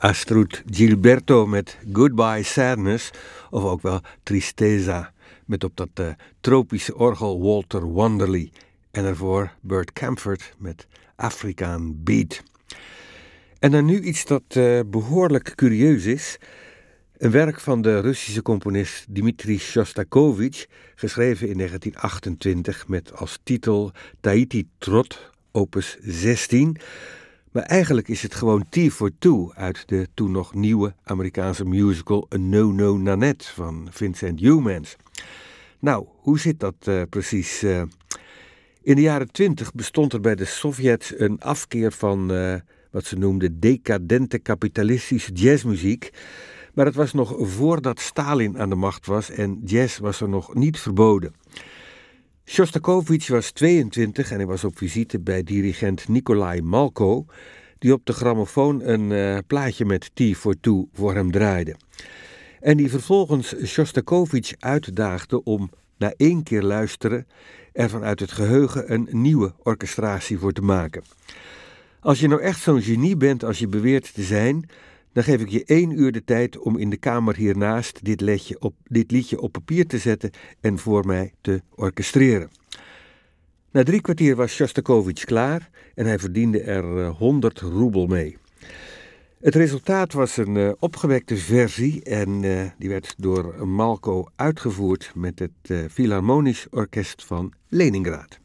Astrud Gilberto met Goodbye Sadness, of ook wel Tristeza, met op dat tropische orgel Walter Wanderley. En daarvoor Bert Kaempfert met Afrikaan Beat. En dan nu iets dat behoorlijk curieus is. Een werk van de Russische componist Dmitri Shostakovich, geschreven in 1928 met als titel Tahiti Trot, opus 16. Maar eigenlijk is het gewoon Tea for Two uit de toen nog nieuwe Amerikaanse musical A No-No Nanette van Vincent Youmans. Nou, hoe zit dat precies? In de jaren 20 bestond er bij de Sovjets een afkeer van wat ze noemden decadente kapitalistische jazzmuziek. Maar het was nog voordat Stalin aan de macht was en jazz was er nog niet verboden. Shostakovich was 22 en hij was op visite bij dirigent Nikolai Malko, die op de grammofoon een plaatje met Tea for Two voor hem draaide. En die vervolgens Shostakovich uitdaagde om na 1 keer luisteren er vanuit het geheugen een nieuwe orchestratie voor te maken. Als je nou echt zo'n genie bent als je beweert te zijn, dan geef ik je 1 uur de tijd om in de kamer hiernaast dit liedje op papier te zetten en voor mij te orchestreren. Na 3 kwartier was Shostakovich klaar en hij verdiende er 100 roebel mee. Het resultaat was een opgewekte versie en die werd door Malko uitgevoerd met het Philharmonisch Orkest van Leningrad.